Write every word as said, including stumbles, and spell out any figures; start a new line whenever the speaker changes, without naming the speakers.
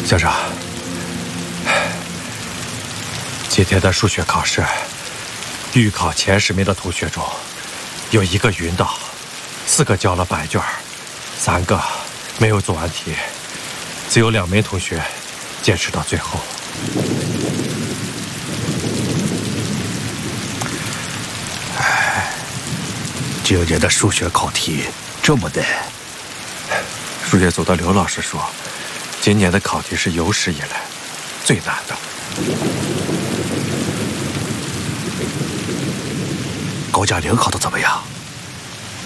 校长，今天的数学考试，预考前十名的同学中，有一个晕倒，四个交了白卷，三个没有做完题，只有两名同学坚持到最后。
唉，今年的数学考题这么难。
数学组的刘老师说，今年的考题是有史以来最难的。
高佳玲考得怎么样？